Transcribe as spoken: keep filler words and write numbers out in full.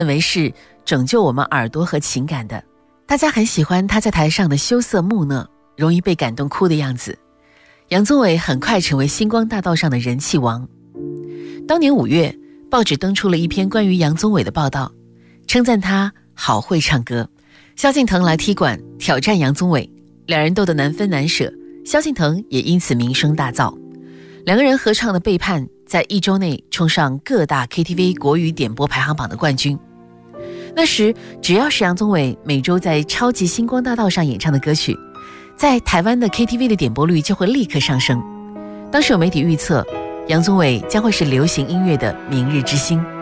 认为是拯救我们耳朵和情感的。大家很喜欢他在台上的羞涩木讷，容易被感动哭的样子。杨宗纬很快成为星光大道上的人气王。当年五月，报纸登出了一篇关于杨宗纬的报道，称赞他好会唱歌。萧敬腾来踢馆挑战杨宗纬，两人斗得难分难舍，萧敬腾也因此名声大噪。两个人合唱的《背叛》在一周内冲上各大 K T V 国语点播排行榜的冠军。那时只要是杨宗纬每周在超级星光大道上演唱的歌曲，在台湾的 K T V 的点播率就会立刻上升。当时有媒体预测，杨宗纬将会是流行音乐的明日之星。